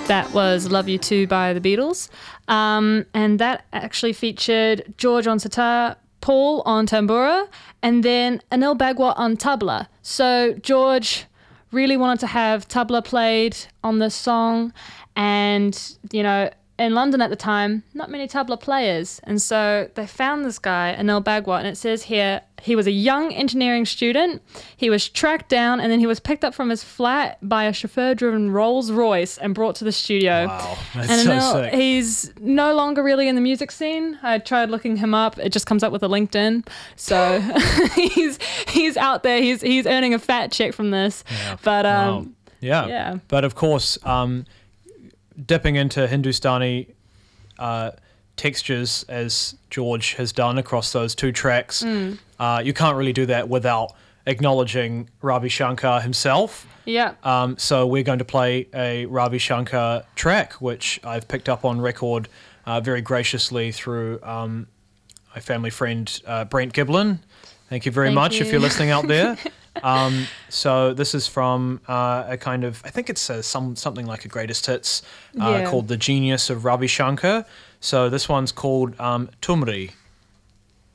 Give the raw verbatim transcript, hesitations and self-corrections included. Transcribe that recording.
That was Love You Too by the Beatles. Um, and that actually featured George on sitar, Paul on tambura, and then Anil Bagwa on tabla. So George really wanted to have tabla played on this song. And, you know, in London at the time, not many tabla players. And so they found this guy, Anil Bagwa, and it says here, he was a young engineering student. He was tracked down and then he was picked up from his flat by a chauffeur-driven Rolls Royce and brought to the studio. Wow, that's and so Anil, sick. He's no longer really in the music scene. I tried looking him up. It just comes up with a LinkedIn. So he's he's out there. He's he's earning a fat check from this. Yeah. But um, Wow. yeah. yeah. But of course, um, dipping into Hindustani uh, textures as George has done across those two tracks, Mm. uh, you can't really do that without acknowledging Ravi Shankar himself. Yeah. Um, so we're going to play a Ravi Shankar track, which I've picked up on record uh, very graciously through um, my family friend uh, Brent Giblin. Thank you very Thank much you. if you're listening out there. Um, so this is from uh, a kind of, I think it's a, some something like a greatest hits uh, Yeah. called The Genius of Ravi Shankar. So this one's called um, Tumri.